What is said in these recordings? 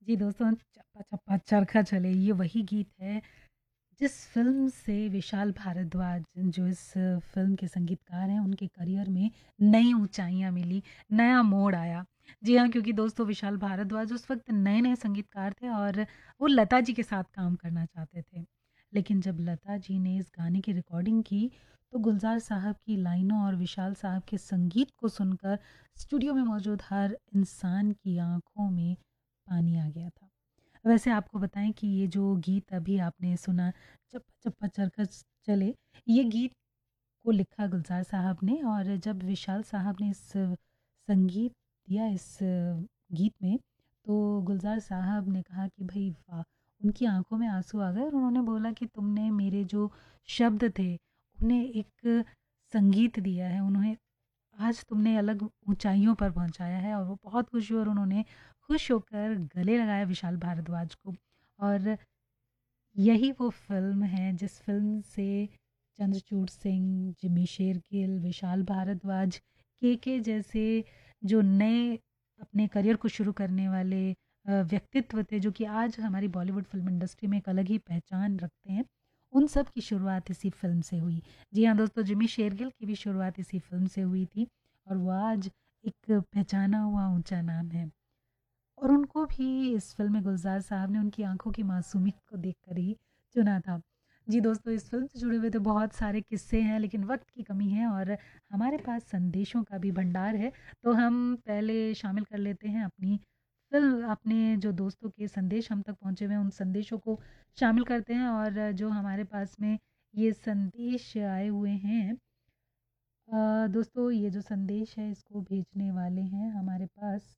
जी दोस्तों, चप्पा चप्पा चरखा चले ये वही गीत है जिस फ़िल्म से विशाल भारद्वाज जो इस फ़िल्म के संगीतकार हैं, उनके करियर में नई ऊँचाइयाँ मिली, नया मोड़ आया। जी हाँ, क्योंकि दोस्तों विशाल भारद्वाज उस वक़्त नए-नए संगीतकार थे और वो लता जी के साथ काम करना चाहते थे। लेकिन जब लता जी ने इस गाने की रिकॉर्डिंग की, तो गुलज़ार साहब की लाइनों और विशाल साहब के संगीत को सुनकर स्टूडियो में मौजूद हर इंसान की आँखों में पानी आ गया था। वैसे आपको बताएँ कि ये जो गीत अभी आपने सुना, चप्पा चप्पा चरखा चले, ये गीत को लिखा गुलज़ार साहब ने और जब विशाल साहब ने इस संगीत दिया इस गीत में, तो गुलज़ार साहब ने कहा कि भई वाह! उनकी आँखों में आँसू आ गए और उन्होंने बोला कि तुमने मेरे जो शब्द थे, उन्हें एक संगीत दिया है, उन्हें आज तुमने अलग ऊँचाइयों पर पहुँचाया है और वो बहुत खुश हुए और उन्होंने खुश होकर गले लगाया विशाल भारद्वाज को। और यही वो फ़िल्म है जिस फ़िल्म से चंद्रचूड़ सिंह, जिमी शेरगिल, विशाल भारद्वाज, केके जैसे जो नए अपने करियर को शुरू करने वाले व्यक्तित्व थे जो कि आज हमारी बॉलीवुड फ़िल्म इंडस्ट्री में एक अलग ही पहचान रखते हैं, उन सब की शुरुआत इसी फ़िल्म से हुई। जी हाँ दोस्तों, जिमी शेरगिल की भी शुरुआत इसी फ़िल्म से हुई थी और वो आज एक पहचाना हुआ ऊँचा नाम है। और उनको भी इस फ़िल्म में गुलज़ार साहब ने उनकी आँखों की मासूमियत को देखकर ही चुना था। जी दोस्तों, इस फ़िल्म से जुड़े हुए तो बहुत सारे किस्से हैं लेकिन वक़्त की कमी है और हमारे पास संदेशों का भी भंडार है। तो हम पहले शामिल कर लेते हैं अपने जो दोस्तों के संदेश हम तक पहुँचे हुए हैं, उन संदेशों को शामिल करते हैं और जो हमारे पास में ये संदेश आए हुए हैं दोस्तों ये जो संदेश है इसको भेजने वाले हैं हमारे पास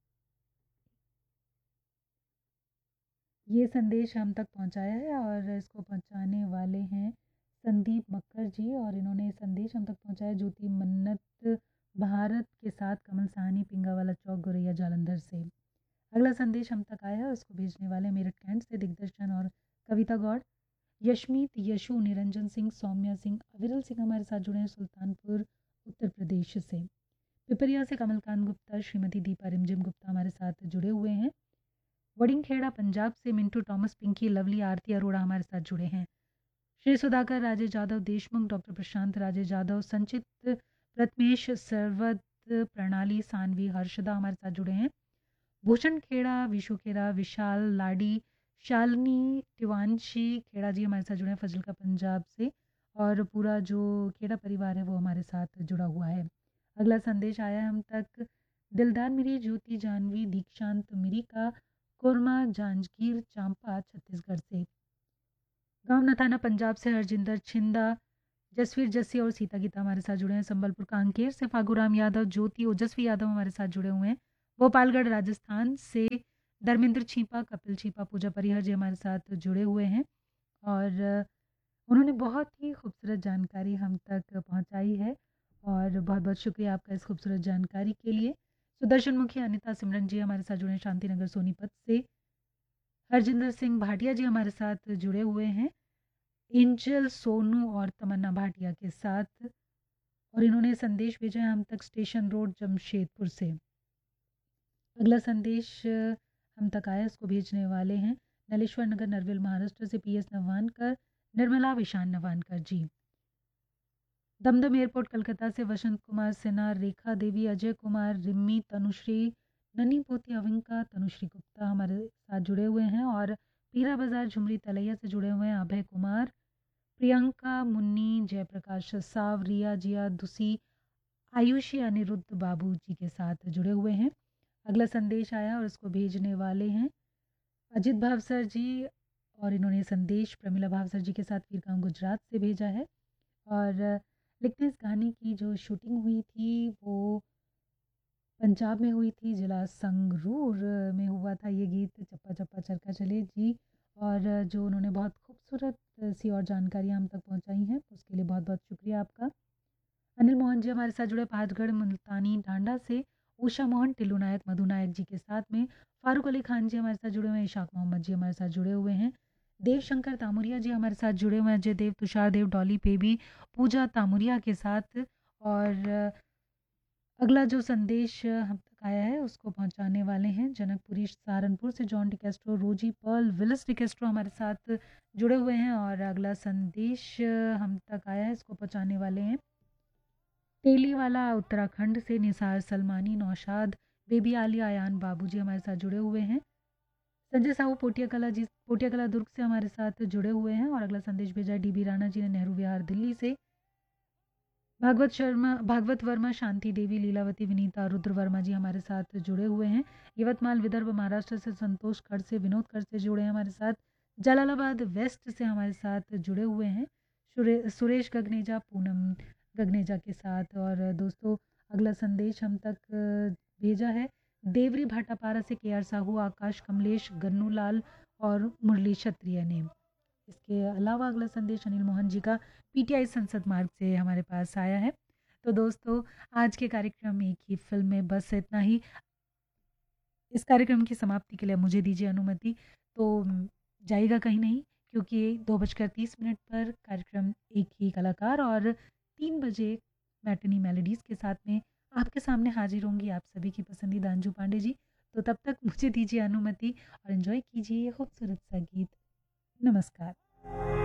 ये संदेश हम तक पहुंचाया है और इसको पहुंचाने वाले हैं संदीप मक्कर जी और इन्होंने संदेश हम तक पहुंचाया ज्योति मन्नत भारत के साथ कमल साहनी पिंगावाला चौक गोरैया जालंधर से। अगला संदेश हम तक आया है उसको भेजने वाले हैं मेरठ कैंट से दिग्दर्शन और कविता गौड़, यशमीत यशु, निरंजन सिंह, सौम्या सिंह, अविरल सिंह हमारे साथ जुड़े हैं सुल्तानपुर उत्तर प्रदेश से। पिपरिया से कमलकांत गुप्ता, श्रीमती दीपा रिमझिम गुप्ता हमारे साथ जुड़े हुए हैं। वडिंगखेड़ा पंजाब से मिंटू टॉमस, पिंकी, लवली, आरती अरोड़ा हमारे साथ जुड़े हैं। श्री सुधाकर राजेश यादव देशमुख, डॉक्टर प्रशांत राजेश यादव, संचित प्रथमेश, सरवद, प्रणाली सानवी, हर्षदा हमारे साथ जुड़े हैं। भूषण खेड़ा, विशु खेड़ा, विशाल लाडी, शालिनी तिवांशी खेड़ा जी हमारे साथ जुड़े हैं फजल का पंजाब से और पूरा जो खेड़ा परिवार है वो हमारे साथ जुड़ा हुआ है। अगला संदेश आया है हम तक दिलदार मिरी, ज्योति जानवी, दीक्षांत मिरी का, कोरमा जांजगीर चांपा छत्तीसगढ़ से। गांव नथाना पंजाब से हरजिंदर छिंदा, जसवीर जस्सी और सीता गीता हमारे साथ जुड़े हैं। संबलपुर कांकेर से फागूराम यादव, ज्योति ओजस्वी यादव हमारे साथ जुड़े हुए हैं। भोपालगढ़ राजस्थान से धर्मेंद्र छीपा, कपिल छीपा, पूजा परिहर जी हमारे साथ जुड़े हुए हैं और उन्होंने बहुत ही खूबसूरत जानकारी हम तक पहुंचाई है और बहुत बहुत शुक्रिया आपका इस खूबसूरत जानकारी के लिए। सुदर्शन मुखी अनिता सिमरन जी हमारे साथ जुड़े हैं शांतिनगर सोनीपत से। हरजिंदर सिंह भाटिया जी हमारे साथ जुड़े हुए हैं एंजल सोनू और तमन्ना भाटिया के साथ और इन्होंने संदेश भेजा है हम तक स्टेशन रोड जमशेदपुर से। अगला संदेश हम तक आया इसको भेजने वाले हैं नलेश्वर नगर नरविल महाराष्ट्र से पीएस नवानकर, निर्मला विशान नवानकर जी। दमदम एयरपोर्ट कलकत्ता से वसंत कुमार सिन्हा, रेखा देवी, अजय कुमार, रिम्मी, तनुश्री, नन्ही पोती अविंका, तनुश्री गुप्ता हमारे साथ जुड़े हुए हैं और पीरा बाजार झुमरी तलैया से जुड़े हुए हैं अभय कुमार, प्रियंका, मुन्नी, जयप्रकाश साव, रिया, जिया, दुसी, आयुषी, अनिरुद्ध बाबू जी के साथ जुड़े हुए हैं। अगला संदेश आया और इसको भेजने वाले हैं अजित भावसर जी और इन्होंने संदेश प्रमिला भावसर जी के साथ वीरगांव गुजरात से भेजा है और लिखते हैं इस गाने की जो शूटिंग हुई थी वो पंजाब में हुई थी, जिला संगरूर में हुआ था ये गीत चप्पा चप्पा चरखा चले जी और जो उन्होंने बहुत खूबसूरत सी और जानकारियाँ हम तक पहुँचाई हैं उसके लिए बहुत बहुत शुक्रिया आपका। अनिल मोहन जी हमारे साथ जुड़े पहाड़गढ़ मुल्तानी ढांडा से, उषा मोहन, टिल्लू नायक, मधु नायक जी के साथ में, फारूक अली खान जी हमारे साथ जुड़े हुए हैं, इशाक मोहम्मद जी हमारे साथ जुड़े हुए हैं, देव शंकर तामुरिया जी हमारे साथ जुड़े हुए हैं, अजय देव, तुषार देव, डॉली पेबी, पूजा तामुरिया के साथ और अगला जो संदेश हम तक आया है उसको पहुंचाने वाले हैं जनकपुरी सहारनपुर से जॉन डिकेस्ट्रो, रोजी पर्ल, विलिस डिकेस्ट्रो हमारे साथ जुड़े हुए हैं। और अगला संदेश हम तक आया है, इसको पहुंचाने वाले हैं तेलीवाला उत्तराखंड से निसार सलमानी, नौशाद, बेबी आलिया, अयान बाबू जी हमारे साथ जुड़े हुए हैं। संजय साहू पोटिया कला दुर्ग से हमारे साथ जुड़े हुए हैं। और अगला संदेश भेजा है डीबी राणा जी ने नेहरू विहार दिल्ली से। भागवत वर्मा, शांति देवी, लीलावती, विनीता, रुद्र वर्मा जी हमारे साथ जुड़े हुए हैं। यवतमाल विदर्भ महाराष्ट्र से संतोष खड़ से, विनोद खड़ से जुड़े हैं हमारे साथ। जलालाबाद वेस्ट से हमारे साथ जुड़े हुए हैं सुरेश गगनेजा, पूनम गगनेजा के साथ। और दोस्तों अगला संदेश हम तक भेजा है देवरी भाटापारा से के आर साहू, आकाश, कमलेश, गन्नू लाल और मुरली क्षत्रिय ने। इसके अलावा अगला संदेश अनिल मोहन जी का पीटीआई संसद मार्ग से हमारे पास आया है। तो दोस्तों आज के कार्यक्रम एक ही फिल्म में बस इतना ही। इस कार्यक्रम की समाप्ति के लिए मुझे दीजिए अनुमति। तो जाइएगा कहीं नहीं, क्योंकि 2:30 पर कार्यक्रम एक ही कलाकार और 3 बजे मैटिनी मेलोडीज़ के साथ में आपके सामने हाजिर होंगी आप सभी की पसंदीदा अंजू पांडे जी। तो तब तक मुझे दीजिए अनुमति और एंजॉय कीजिए ये खूबसूरत सा गीत। नमस्कार।